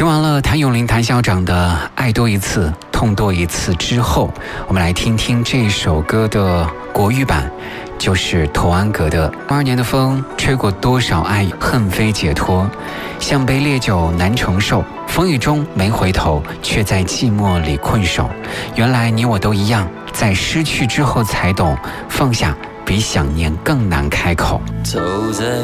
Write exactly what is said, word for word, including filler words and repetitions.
听完了谭咏麟谭校长的爱多一次痛多一次之后，我们来听听这首歌的国语版，就是童安格的二二年的风吹过多少爱恨非解脱，像杯烈酒难承受，风雨中没回头，却在寂寞里困守。原来你我都一样，在失去之后才懂，放下比想念更难开口。 走在